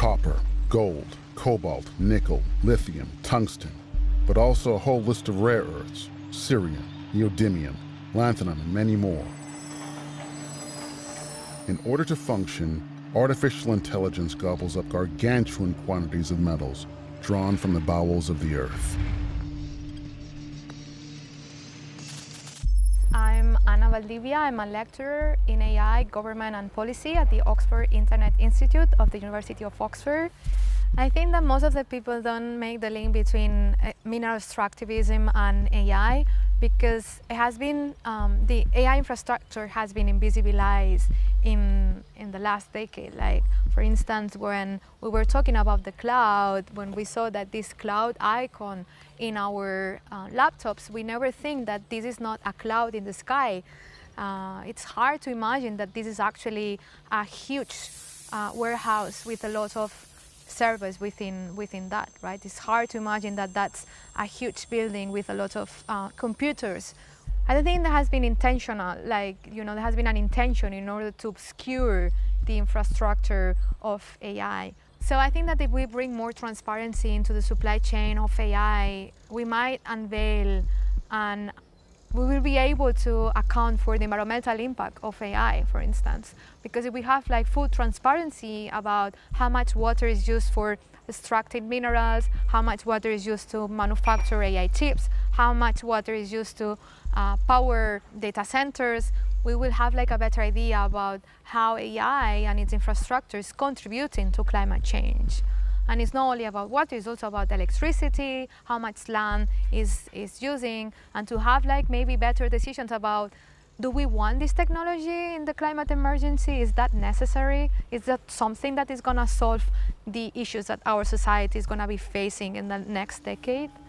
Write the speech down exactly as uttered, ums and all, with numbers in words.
copper, gold, cobalt, nickel, lithium, tungsten, but also a whole list of rare earths, cerium, neodymium, lanthanum, and many more. In order to function, artificial intelligence gobbles up gargantuan quantities of metals drawn from the bowels of the earth. I'm Ana Valdivia. I'm a lecturer in A I, Government and Policy at the Oxford Internet Institute of the University of Oxford. I think that most of the people don't make the link between uh, mineral extractivism and A I because it has been, um, the A I infrastructure has been invisibilized in, in the last decade. Like, for instance, when we were talking about the cloud, when we saw that this cloud icon in our uh, laptops, we never think that this is not a cloud in the sky. Uh, it's hard to imagine that this is actually a huge uh, warehouse with a lot of servers within within that, right? It's hard to imagine that that's a huge building with a lot of uh, computers. I don't think that has been intentional, like, you know, there has been an intention in order to obscure the infrastructure of A I. So I think that if we bring more transparency into the supply chain of A I, we might unveil and we will be able to account for the environmental impact of A I, for instance. Because if we have like full transparency about how much water is used for extracting minerals, how much water is used to manufacture A I chips, how much water is used to uh, power data centers, we will have like a better idea about how A I and its infrastructure is contributing to climate change. And it's not only about water, it's also about electricity, how much land is, is using, and to have like maybe better decisions about, do we want this technology in the climate emergency? Is that necessary? Is that something that is gonna solve the issues that our society is gonna be facing in the next decade?